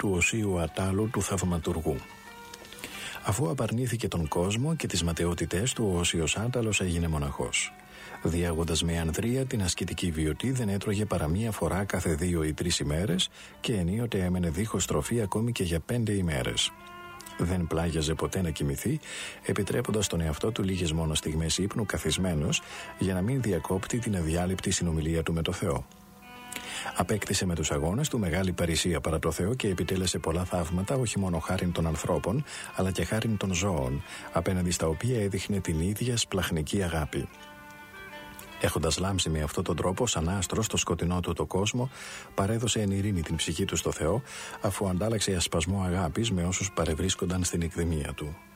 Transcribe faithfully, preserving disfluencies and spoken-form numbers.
του οσίου ατάλου του θαυματουργού. Αφού απαρνήθηκε τον κόσμο και τις ματαιότητές του, ο όσιος άταλος έγινε μοναχός. Διάγοντας με ανδρεία την ασκητική βιωτή, δεν έτρωγε παρά μία φορά κάθε δύο ή τρεις ημέρες και ενίοτε έμενε δίχως τροφή ακόμη και για πέντε ημέρες. Δεν πλάγιαζε ποτέ να κοιμηθεί, επιτρέποντας τον εαυτό του λίγες μόνο στιγμές ύπνου καθισμένος για να μην διακόπτει την αδιάλειπτη συνομιλία του με το Θεό. Απέκτησε με τους αγώνες του μεγάλη παρησία παρά το Θεό και επιτέλεσε πολλά θαύματα, όχι μόνο χάριν των ανθρώπων, αλλά και χάριν των ζώων, απέναντι στα οποία έδειχνε την ίδια σπλαχνική αγάπη. Έχοντας λάμψει με αυτόν τον τρόπο σαν άστρο στο σκοτεινό του το κόσμο, παρέδωσε εν ειρήνη την ψυχή του στο Θεό, αφού αντάλλαξε ασπασμό αγάπης με όσους παρευρίσκονταν στην εκδημία του.